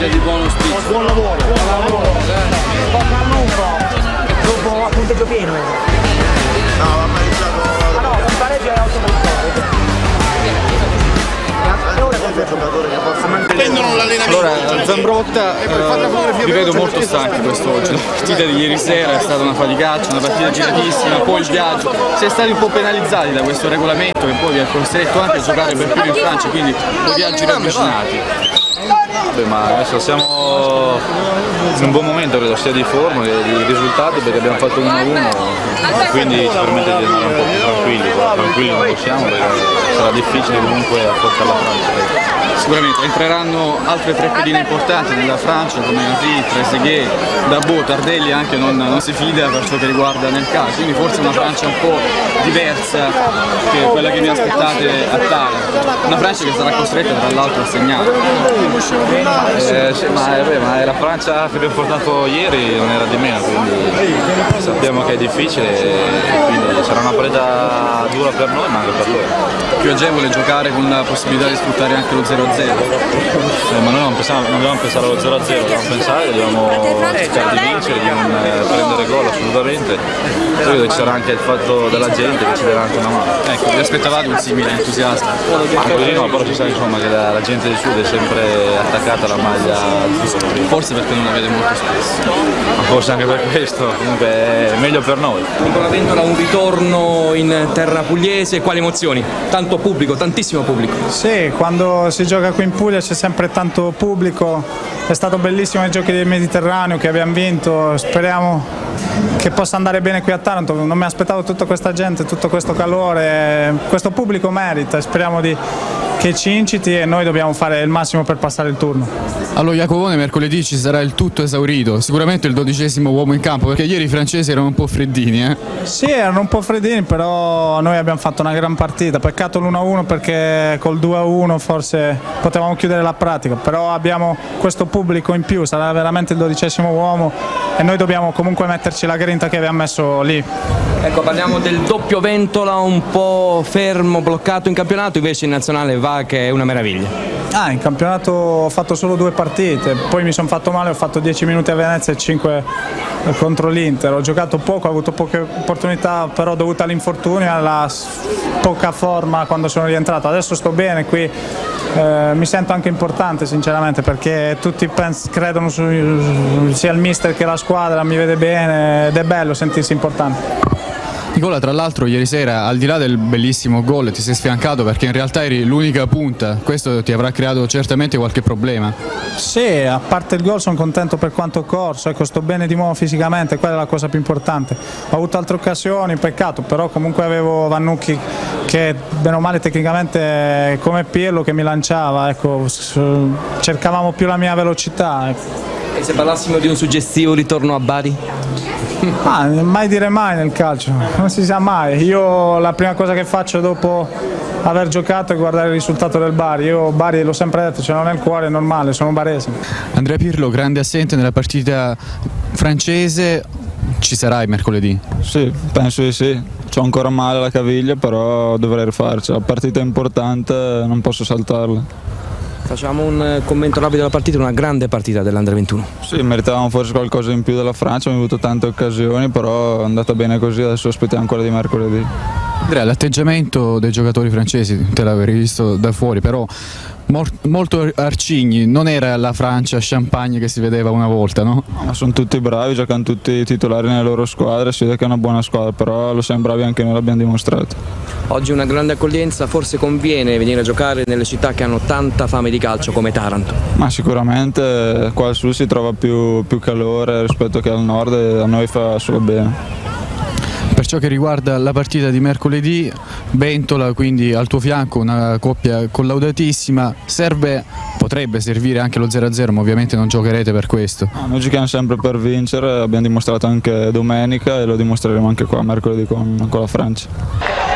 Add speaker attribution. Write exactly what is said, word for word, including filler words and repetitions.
Speaker 1: sia di buon auspicio.
Speaker 2: Buon lavoro, buon lavoro. Bocca al lupo. Dopo a punteggio pieno.
Speaker 3: No, ha pareggiato.
Speaker 2: Ah no, un pareggio è automatico.
Speaker 1: Allora, Zambrotta, eh, vi vedo molto stanchi quest'oggi. La partita di ieri sera è stata una faticaccia, una partita giratissima, poi il viaggio. Siete stati un po' penalizzati da questo regolamento che poi vi ha costretto anche a giocare per più in Francia, quindi un po' viaggi ravvicinati.
Speaker 4: Beh, ma adesso siamo in un buon momento, credo sia di forma e di risultati, perché abbiamo fatto uno a uno, quindi ci permette di andare un po' più tranquilli, tranquilli non possiamo perché sarà difficile comunque affrontare la Francia.
Speaker 1: Sicuramente entreranno altre tre pedine importanti nella Francia come Henry, Trezeguet, Darboe, Tardelli anche non, non si fida per ciò che riguarda nel calcio, quindi forse una Francia un po' diversa che quella che vi aspettate a Taranto, una Francia che sarà costretta tra l'altro a segnare.
Speaker 4: Eh, sì, ma, eh, beh, ma la Francia che abbiamo portato ieri non era di meno, quindi sappiamo che è difficile e quindi sarà una partita dura per noi ma anche per loro.
Speaker 1: Più agevole giocare con la possibilità di sfruttare anche lo zero a zero.
Speaker 4: Eh, ma noi non, pensiamo, non dobbiamo pensare allo zero a zero, dobbiamo pensare che dobbiamo cercare di vincere, di non eh, prendere gol assolutamente. Poi credo ci sarà anche il fatto della gente che ci darà anche una mano.
Speaker 1: Ecco, vi aspettavate un simile entusiasmo?
Speaker 4: Ma così no, però ci sa insomma che la, la gente del sud è sempre attaccata alla maglia azzurra.
Speaker 1: Forse perché non la vede molto spesso.
Speaker 4: Ma forse anche per questo, comunque è meglio per noi.
Speaker 5: Nicola Ventola, un ritorno in terra pugliese, quali emozioni? Tanto pubblico, tantissimo pubblico.
Speaker 6: Sì, quando si gioca qui in Puglia c'è sempre tanto pubblico, è stato bellissimo i giochi del Mediterraneo che abbiamo vinto, speriamo che possa andare bene qui a Taranto, non mi aspettavo tutta questa gente, tutto questo calore, questo pubblico merita, speriamo di, che ci inciti e noi dobbiamo fare il massimo per passare il turno.
Speaker 1: Allo Iacovone mercoledì ci sarà il tutto esaurito, sicuramente il dodicesimo uomo in campo, perché ieri i francesi erano un po' freddini. Eh?
Speaker 6: Sì, erano un po' freddini, però noi abbiamo fatto una gran partita, peccato l'uno a uno perché col due a uno forse potevamo chiudere la pratica, però abbiamo questo pubblico in più, sarà veramente il dodicesimo uomo e noi dobbiamo comunque metterci la grinta che abbiamo messo lì.
Speaker 5: Ecco, parliamo del doppio Ventola un po' fermo, bloccato in campionato, invece in nazionale va che è una meraviglia.
Speaker 6: Ah, in campionato ho fatto solo due partite, poi mi sono fatto male, ho fatto dieci minuti a Venezia e cinque contro l'Inter, ho giocato poco, ho avuto poche opportunità, però dovuta all'infortunio e alla poca forma quando sono rientrato. Adesso sto bene qui, eh, mi sento anche importante sinceramente perché tutti pens- credono su, sia il mister che la squadra, mi vede bene ed è bello sentirsi importante.
Speaker 1: Nicola, tra l'altro ieri sera al di là del bellissimo gol ti sei sfiancato perché in realtà eri l'unica punta, questo ti avrà creato certamente qualche problema.
Speaker 6: Sì, a parte il gol sono contento per quanto ho corso, ecco, sto bene di nuovo fisicamente, quella è la cosa più importante. Ho avuto altre occasioni, peccato, però comunque avevo Vannucchi che bene o male tecnicamente come Pirlo che mi lanciava, ecco, cercavamo più la mia velocità. Ecco.
Speaker 5: E se parlassimo di un suggestivo ritorno a Bari?
Speaker 6: Ah, mai dire mai nel calcio, non si sa mai. Io la prima cosa che faccio dopo aver giocato è guardare il risultato del Bari. Io Bari l'ho sempre detto, ce l'ho nel cuore, è normale, sono barese.
Speaker 1: Andrea Pirlo, grande assente nella partita francese, ci sarai mercoledì?
Speaker 7: Sì, penso di sì. C'ho ancora male alla caviglia, però dovrei rifarci. La partita è importante, non posso saltarla.
Speaker 5: Facciamo un commento rapido della partita, una grande partita dell'Under ventuno.
Speaker 7: Sì, meritavamo forse qualcosa in più della Francia, abbiamo avuto tante occasioni, però è andata bene così, adesso aspettiamo quella di mercoledì.
Speaker 1: Andrea, l'atteggiamento dei giocatori francesi, te l'avrei visto da fuori, però molto arcigni, non era la Francia champagne che si vedeva una volta, no?
Speaker 7: Ma sono tutti bravi, giocano tutti titolari nelle loro squadre, si vede che è una buona squadra, però lo siamo bravi anche noi, l'abbiamo dimostrato.
Speaker 5: Oggi una grande accoglienza, forse conviene venire a giocare nelle città che hanno tanta fame di calcio come Taranto?
Speaker 7: Ma sicuramente qua al sud si trova più, più calore rispetto che al nord e a noi fa solo bene.
Speaker 1: Per ciò che riguarda la partita di mercoledì, Ventola quindi al tuo fianco, una coppia collaudatissima, serve, potrebbe servire anche lo zero a zero, ma ovviamente non giocherete per questo.
Speaker 7: No, noi giochiamo sempre per vincere, abbiamo dimostrato anche domenica e lo dimostreremo anche qua mercoledì con, con la Francia.